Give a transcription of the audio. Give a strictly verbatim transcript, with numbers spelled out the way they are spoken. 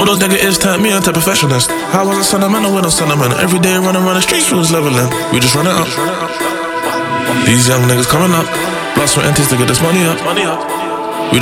those niggas is turned me into perfectionist. How was I sentimental with no sentiment? Every day running around the streets, we was leveling. We just running up. These young niggas coming up. Blood, sweat, and tears to get this money up.